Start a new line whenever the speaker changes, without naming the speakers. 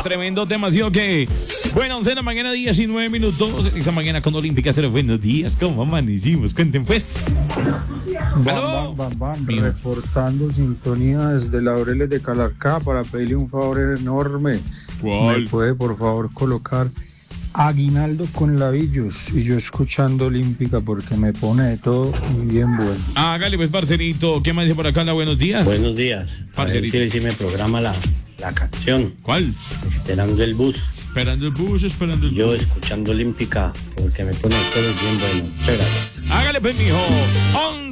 Tremendo tema, ¿sí o qué? Bueno, 11 de la mañana, 19 minutos. Esa mañana con Olímpica, cero buenos días. ¿Cómo amanecimos? Cuenten, pues. ¿Aló?
Reportando sintonía desde Laureles de Calarcá para pedirle un favor enorme.
¿Cuál?
¿Me puede, por favor, colocar Aguinaldo con Labillos? Y yo escuchando Olímpica porque me pone de todo y bien bueno.
Hágale, pues, parcerito. ¿Qué más dice por acá? Buenos días.
Buenos días.
Parcerito.
A ver si me programa la canción.
¿Cuál?
Esperando el bus.
Esperando el bus, esperando el bus.
Yo escuchando Olímpica porque me pone todo bien bueno. Muchas gracias.
Hágale, pues, mijo.